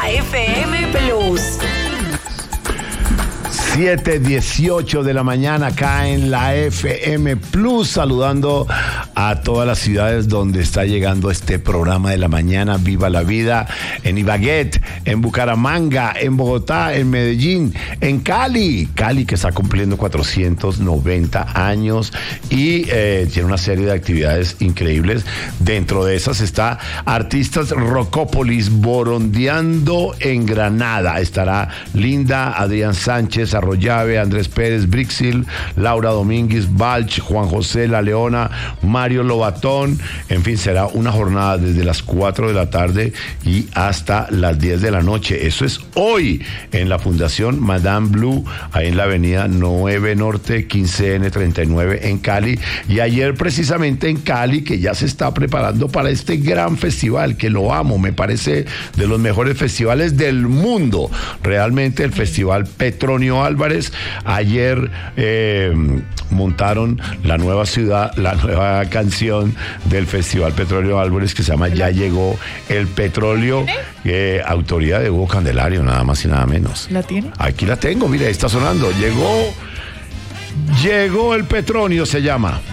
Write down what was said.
La FM Plus. 7:18 de la mañana acá en la FM Plus, saludando a todas las ciudades donde está llegando este programa de la mañana. Viva la vida, en Ibagué, en Bucaramanga, en Bogotá, en Medellín, en Cali que está cumpliendo 490 años y tiene una serie de actividades increíbles. Dentro de esas está Artistas Rocópolis Borondeando en Granada. Estará Linda, Adrián Sánchez, Arroyave, Andrés Pérez, Brixil, Laura Domínguez, Balch, Juan José La Leona, Mario Lobatón. En fin, será una jornada desde las 4 de la tarde y hasta las 10 de la noche. Eso es hoy en la Fundación Madame Blue, ahí en la avenida 9 Norte, 15N39 en Cali. Y ayer precisamente en Cali, que ya se está preparando para este gran festival, que lo amo, me parece de los mejores festivales del mundo. Realmente el Festival Petronio Álvarez. Ayer montaron la nueva ciudad, la nueva canción del Festival Petronio Álvarez, que se llama Ya Llegó el Petróleo, autoría de Hugo Candelario, nada más y nada menos. ¿La tiene? Aquí la tengo, mire, está sonando. Llegó el Petronio, se llama.